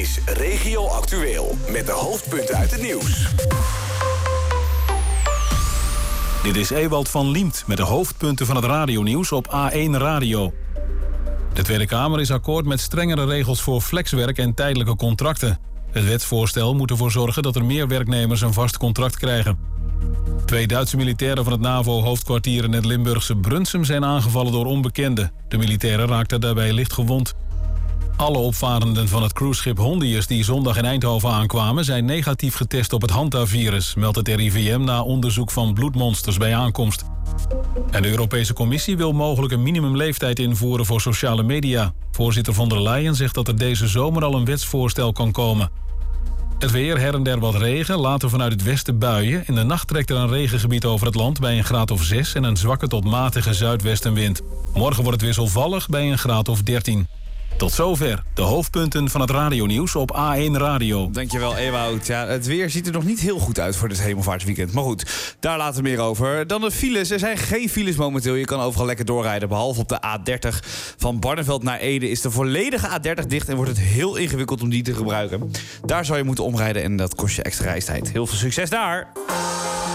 is Regio Actueel met de hoofdpunten uit het nieuws. Dit is Ewald van Liemt met de hoofdpunten van het radionieuws op A1 Radio. De Tweede Kamer is akkoord met strengere regels voor flexwerk en tijdelijke contracten. Het wetsvoorstel moet ervoor zorgen dat er meer werknemers een vast contract krijgen. 2 Duitse militairen van het NAVO-hoofdkwartier in het Limburgse Brunsum zijn aangevallen door onbekenden. De militairen raakten daarbij licht gewond. Alle opvarenden van het cruiseschip Hondius die zondag in Eindhoven aankwamen zijn negatief getest op het Hanta-virus, meldt het RIVM na onderzoek van bloedmonsters bij aankomst. En de Europese Commissie wil mogelijk een minimumleeftijd invoeren voor sociale media. Voorzitter von der Leyen zegt dat er deze zomer al een wetsvoorstel kan komen. Het weer, her en der wat regen, later vanuit het westen buien. In de nacht trekt er een regengebied over het land bij een graad of 6 en een zwakke tot matige zuidwestenwind. Morgen wordt het wisselvallig bij een graad of 13. Tot zover de hoofdpunten van het radionieuws op A1 Radio. Dankjewel, Ewout. Ja, het weer ziet er nog niet heel goed uit voor dit hemelvaartsweekend. Maar goed, daar later meer over. Dan de files. Er zijn geen files momenteel. Je kan overal lekker doorrijden. Behalve op de A30 van Barneveld naar Ede is de volledige A30 dicht en wordt het heel ingewikkeld om die te gebruiken. Daar zou je moeten omrijden en dat kost je extra reistijd. Heel veel succes daar!